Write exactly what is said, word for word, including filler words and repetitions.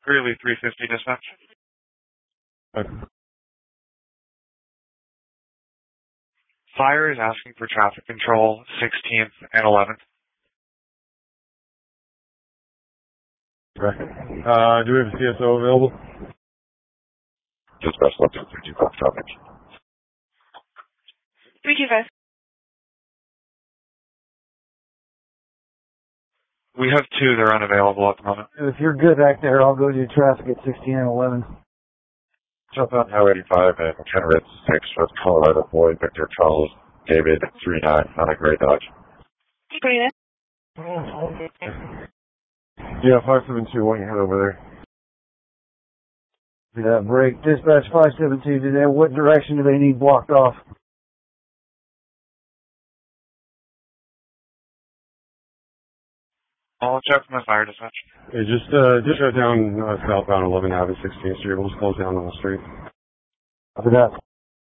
Greeley three fifty dispatch. Okay. Fire is asking for traffic control sixteenth and eleventh. Right. Uh, do we have a C S O available? Dispatch left in three two five traffic. three two five. We have two. They're unavailable at the moment. If you're good back there, I'll go do traffic at sixteen and eleven. Jump out Highway eighty-five and Kenred six with Colorado Boy, Victor Charles, David three nine on a gray Dodge. Great. Yeah, five seven two, one head over there. Yeah, break. Dispatch five seven two, do they, what direction do they need blocked off? I'll check my fire dispatch. Hey, just, uh, just shut down uh, southbound eleven Avenue sixteenth Street. We'll just close down on the street. Copy that.